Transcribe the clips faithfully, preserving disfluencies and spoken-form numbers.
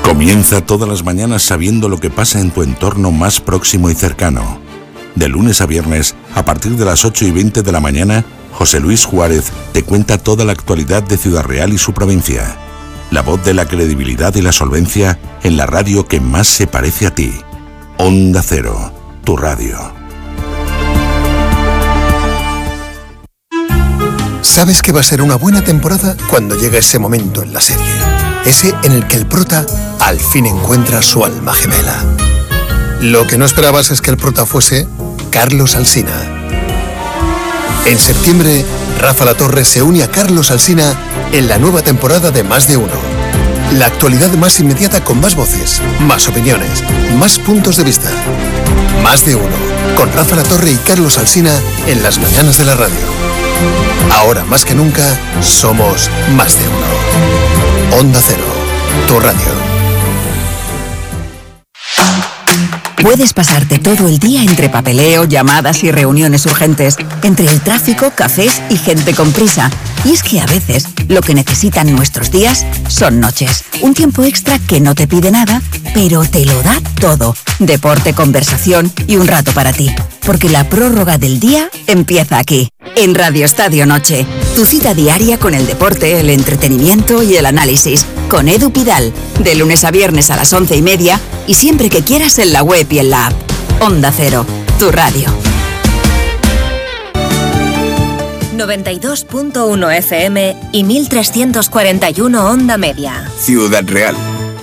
Comienza todas las mañanas sabiendo lo que pasa en tu entorno más próximo y cercano. De lunes a viernes, a partir de las ocho y veinte de la mañana, José Luis Juárez te cuenta toda la actualidad de Ciudad Real y su provincia. La voz de la credibilidad y la solvencia en la radio que más se parece a ti. Onda Cero, tu radio. Sabes que va a ser una buena temporada cuando llega ese momento en la serie. Ese en el que el prota al fin encuentra su alma gemela. Lo que no esperabas es que el prota fuese Carlos Alsina. En septiembre, Rafa Latorre se une a Carlos Alsina en la nueva temporada de Más de Uno. La actualidad más inmediata con más voces, más opiniones, más puntos de vista. Más de Uno, con Rafa Latorre y Carlos Alsina en las mañanas de la radio. Ahora más que nunca, somos Más de Uno. Onda Cero, tu radio. Puedes pasarte todo el día entre papeleo, llamadas y reuniones urgentes, entre el tráfico, cafés y gente con prisa. Y es que a veces lo que necesitan nuestros días son noches. Un tiempo extra que no te pide nada, pero te lo da todo. Deporte, conversación y un rato para ti. Porque la prórroga del día empieza aquí, en Radio Estadio Noche. Tu cita diaria con el deporte, el entretenimiento y el análisis. Con Edu Pidal, de lunes a viernes a las once y media y siempre que quieras en la web y en la app. Onda Cero, tu radio. noventa y dos punto uno F M y mil trescientos cuarenta y uno Onda Media. Ciudad Real.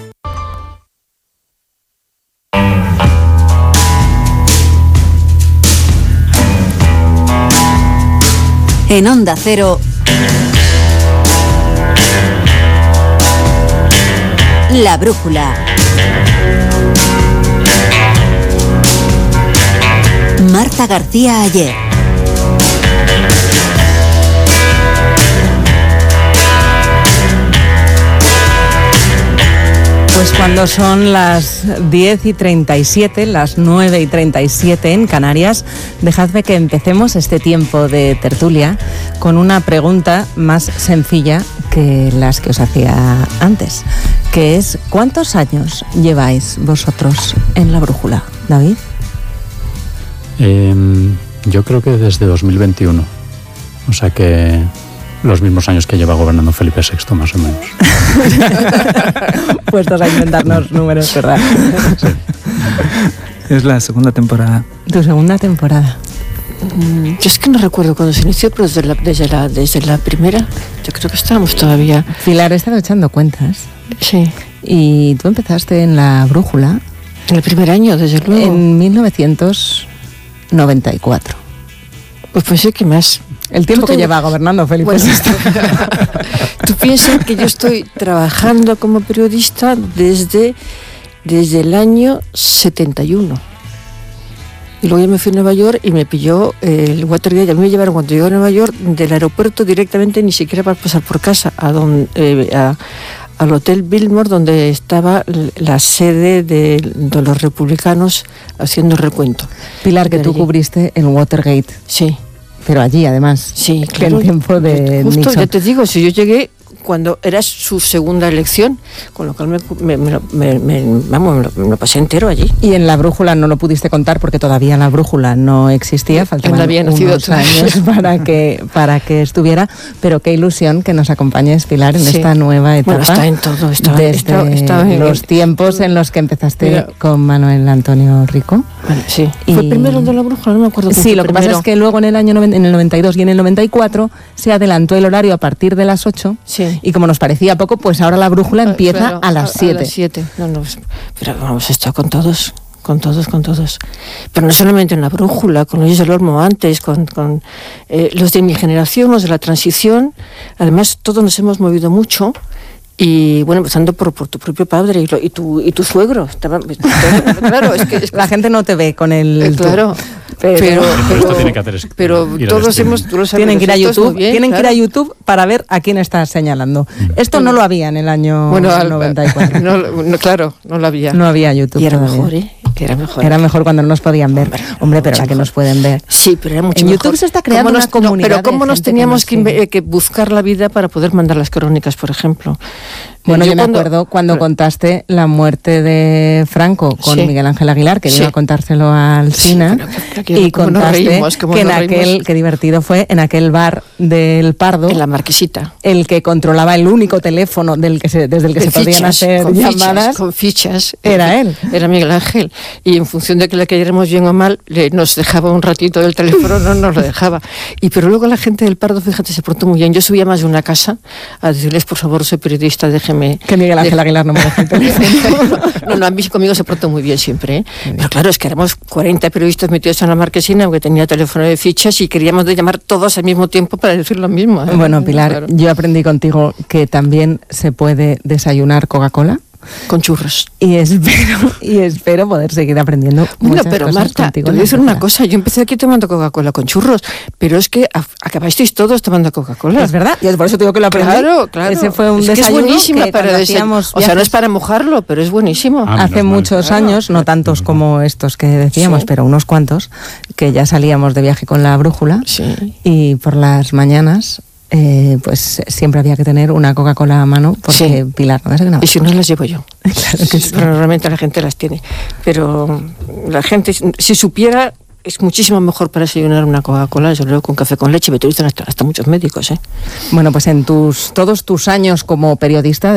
En Onda Cero, La Brújula. Marta García Ayer. Pues cuando son las diez y treinta y siete, las nueve y treinta y siete en Canarias, dejadme que empecemos este tiempo de tertulia con una pregunta más sencilla que las que os hacía antes, que es: ¿cuántos años lleváis vosotros en La Brújula, David? Eh, yo creo que desde dos mil veintiuno, o sea que los mismos años que lleva gobernando Felipe sexto, más o menos. Puestos a inventarnos números, ¿verdad? Sí. Es la segunda temporada. Tu segunda temporada. Yo es que no recuerdo cuándo se inició, pero desde la, desde la, desde la primera, yo creo que estábamos todavía. Pilar, he estado echando cuentas. Sí. Y tú empezaste en La Brújula. En el primer año, desde luego. En mil novecientos noventa y cuatro. Pues pensé que más. El tiempo que lleva gobernando Felipe bueno, Tú piensas que yo estoy trabajando como periodista desde, desde el año setenta y uno. Y luego ya me fui a Nueva York y me pilló el Watergate. A mí me llevaron cuando llegué a Nueva York del aeropuerto directamente, ni siquiera para pasar por casa, a donde, eh, a, al Hotel Biltmore, donde estaba la sede de, de los republicanos haciendo recuento. Pilar, que tú allí cubriste el Watergate. Sí. Pero allí, además. Sí, claro. En tiempo de Justo, Nixon. Ya te digo, si yo llegué cuando era su segunda elección, con lo cual me, me, me, me, me, vamos, me, lo, me lo pasé entero allí. Y en La Brújula no lo pudiste contar porque todavía La Brújula no existía, faltaban no había unos años para que, para que estuviera, pero qué ilusión que nos acompañes, Pilar, en sí. esta nueva etapa. Bueno, está en todo, está, desde está, está en los el, tiempos en los que empezaste pero, con Manuel Antonio Rico. Vale, sí. Y, ¿Fue primero el de La Brújula? No me acuerdo. Sí, lo que primero. pasa es que luego en el año noven, en el noventa y dos y en el noventa y cuatro se adelantó el horario a partir de las ocho, sí. Y como nos parecía poco, pues ahora La Brújula empieza claro, a las siete. A las siete. No, no, pero vamos, esto con todos, con todos, con todos. Pero no solamente en La Brújula, con Luis del Olmo antes, con, con eh, los de mi generación, los de la transición. Además, todos nos hemos movido mucho. Y bueno, empezando por, por tu propio padre y, lo, y, tu, y tu suegro. Estaba, claro, es que, es que la gente no te ve con el. Eh, claro, pero, pero, pero, esto tiene que hacer es, pero todos hemos. Tú lo sabes, tienen que ir a YouTube, bien, tienen claro. que ir a YouTube para ver a quién estás señalando. Esto no lo había en el año bueno, noventa y cuatro. No, no, claro, no lo había. No había YouTube. Y era todavía. mejor, ¿eh? Que era mejor. Era mejor cuando no nos podían ver. Hombre, Hombre pero la que nos pueden ver. Sí, pero era mucho en mejor. YouTube se está creando ¿Cómo una nos, comunidad. No, pero cómo nos teníamos que, que, que buscar la vida para poder mandar las crónicas, por ejemplo. Bueno, yo, yo me cuando, acuerdo cuando pero, contaste la muerte de Franco con sí. Miguel Ángel Aguilar, que sí. iba a contárselo al Sina, sí, y contaste reímos, que en aquel, qué divertido fue, en aquel bar del Pardo. En la Marquesita. El que controlaba el único teléfono del que se, desde el que de se fichas, podían hacer con llamadas. Fichas, con fichas. Era él. Era Miguel Ángel. Y en función de que le cayéramos bien o mal, le, nos dejaba un ratito del teléfono, no nos lo dejaba. Y pero luego la gente del Pardo, fíjate, se portó muy bien. Yo subía más de una casa a decirles, por favor, soy periodista, déjeme... Que Miguel Ángel Aguilar no me deja el teléfono. No, no, a mí conmigo se portó muy bien siempre, ¿eh? Pero claro, es que éramos cuarenta periodistas metidos en la Marquesina, porque tenía teléfono de fichas y queríamos de llamar todos al mismo tiempo para decir lo mismo, ¿eh? Bueno, Pilar, claro. Yo aprendí contigo que también se puede desayunar Coca-Cola. Con churros. Y espero, y espero poder seguir aprendiendo bueno, muchas pero cosas Marta, contigo. te voy a decir una cosa. Yo empecé aquí tomando Coca-Cola con churros, pero es que a, acabasteis todos tomando Coca-Cola. Es verdad, y por eso te digo que lo aprendí. Claro, claro. Ese fue un es que desayuno es buenísima que para desayunar. O sea, no es para mojarlo, pero es buenísimo. Ah, Hace muchos mal. años, no tantos como estos que decíamos, sí. pero unos cuantos, que ya salíamos de viaje con la brújula sí. y por las mañanas... Eh, pues siempre había que tener una Coca-Cola a mano porque sí. Pilar no sé nada. Y si no las llevo yo. Claro que sí. Pero normalmente la gente las tiene. Pero la gente, si supiera, es muchísimo mejor para desayunar una Coca-Cola, desde luego con café con leche, me te dicen hasta, hasta muchos médicos, ¿eh? Bueno, pues en tus todos tus años como periodista